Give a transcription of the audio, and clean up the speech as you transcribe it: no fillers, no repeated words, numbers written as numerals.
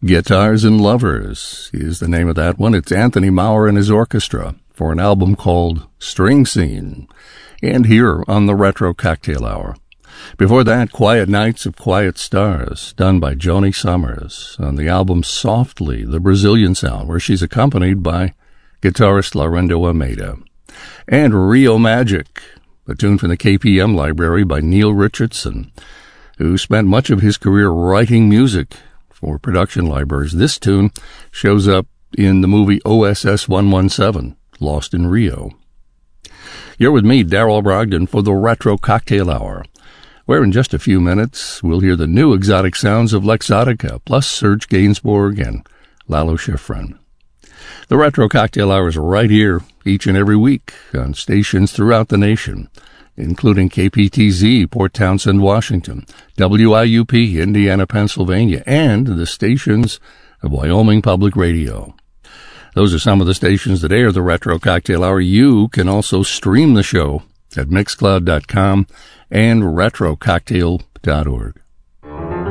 Guitars and Lovers is the name of that one. It's Anthony Maurer and his orchestra for an album called String Scene, and here on the Retro Cocktail Hour. Before that, Quiet Nights of Quiet Stars, done by Joni Summers on the album Softly, the Brazilian Sound, where she's accompanied by guitarist Laurindo Almeida. And Rio Magic, a tune from the KPM library by Neil Richardson, who spent much of his career writing music for production libraries. This tune shows up in the movie OSS 117, Lost in Rio. You're with me, Darrell Brogdon, for the Retro Cocktail Hour, where in just a few minutes we'll hear the new exotic sounds of Lexotica, plus Serge Gainsbourg and Lalo Schifrin. The Retro Cocktail Hour is right here each and every week on stations throughout the nation, including KPTZ, Port Townsend, Washington, WIUP, Indiana, Pennsylvania, and the stations of Wyoming Public Radio. Those are some of the stations that air the Retro Cocktail Hour. You can also stream the show at Mixcloud.com and RetroCocktail.org.